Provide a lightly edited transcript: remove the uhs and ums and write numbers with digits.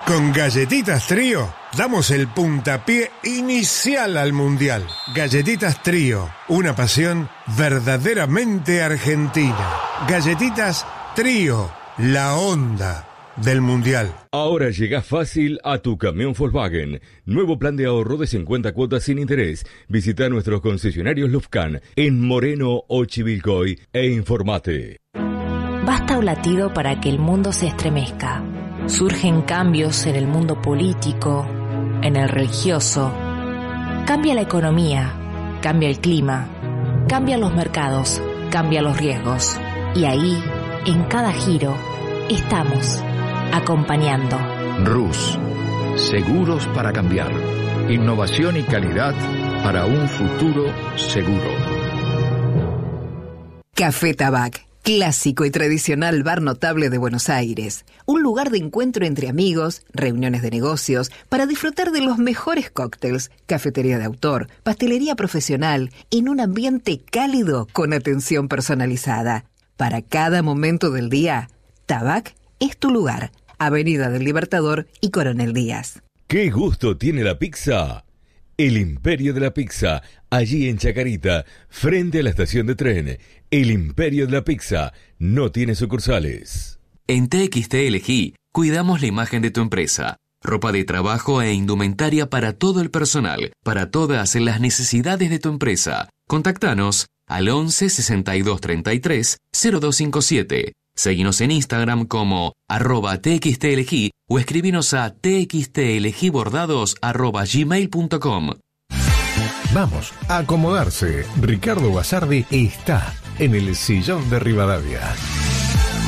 Con Galletitas Trío damos el puntapié inicial al Mundial. Galletitas Trío, una pasión verdaderamente argentina. Galletitas Trío, la onda del Mundial. Ahora llega fácil a tu camión Volkswagen. Nuevo plan de ahorro de 50 cuotas sin interés. Visita nuestros concesionarios Lufcan en Moreno o Chivilcoy e informate. Basta un latido para que el mundo se estremezca. Surgen cambios en el mundo político, en el religioso. Cambia la economía, cambia el clima, cambian los mercados, cambian los riesgos. Y ahí, en cada giro, estamos acompañando. RUS, seguros para cambiar. Innovación y calidad para un futuro seguro. Café Tabac, clásico y tradicional bar notable de Buenos Aires. Un lugar de encuentro entre amigos, reuniones de negocios, para disfrutar de los mejores cócteles, cafetería de autor, pastelería profesional, en un ambiente cálido con atención personalizada. Para cada momento del día, Tabac es tu lugar. Avenida del Libertador y Coronel Díaz. ¿Qué gusto tiene la pizza? El Imperio de la Pizza, allí en Chacarita, frente a la estación de tren. El Imperio de la Pizza no tiene sucursales. En TXT Elegí, cuidamos la imagen de tu empresa. Ropa de trabajo e indumentaria para todo el personal, para todas las necesidades de tu empresa. Contactanos al 11 62 33 0257. Seguinos en Instagram como @txtelegí o escribinos a txtelegibordados@gmail.com. Vamos a acomodarse. Ricardo Basardi está en el sillón de Rivadavia.